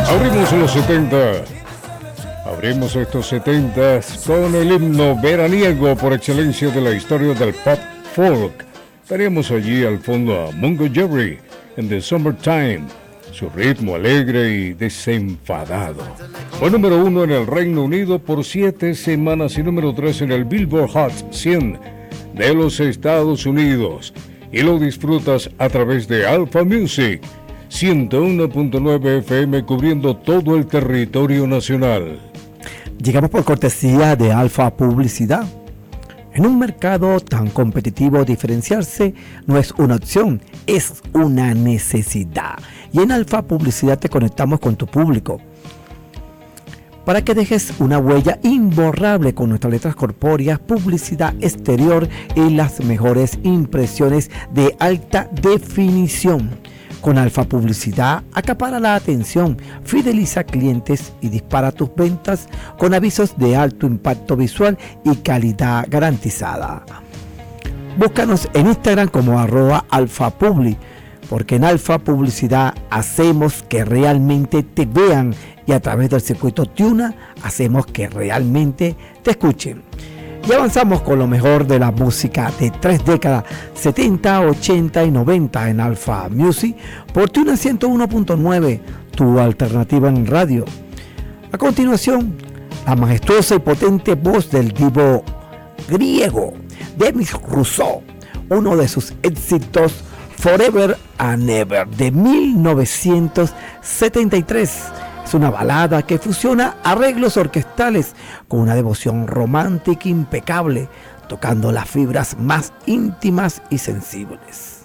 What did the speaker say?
Abrimos los 70. Abrimos estos 70 con el himno veraniego por excelencia de la historia del pop folk. Tenemos allí al fondo a Mungo Jerry en The Summertime, su ritmo alegre y desenfadado. Fue número 1 en el Reino Unido por 7 semanas y número 3 en el Billboard Hot 100 de los Estados Unidos. Y lo disfrutas a través de Alpha Music 101.9 FM cubriendo todo el territorio nacional. Llegamos por cortesía de Alfa Publicidad. En un mercado tan competitivo, diferenciarse no es una opción, es una necesidad. Y en Alfa Publicidad te conectamos con tu público para que dejes una huella imborrable con nuestras letras corpóreas, publicidad exterior y las mejores impresiones de alta definición. Con Alfa Publicidad, acapara la atención, fideliza clientes y dispara tus ventas con avisos de alto impacto visual y calidad garantizada. Búscanos en Instagram como @alfapubli, porque en Alfa Publicidad hacemos que realmente te vean y a través del circuito Tuna hacemos que realmente te escuchen. Y avanzamos con lo mejor de la música de 3 décadas, 70, 80 y 90 en Alpha Music por Tuna 101.9, tu alternativa en radio. A continuación, la majestuosa y potente voz del divo griego, Demis Roussos, uno de sus éxitos Forever and Ever de 1973. Es una balada que fusiona arreglos orquestales con una devoción romántica impecable, tocando las fibras más íntimas y sensibles.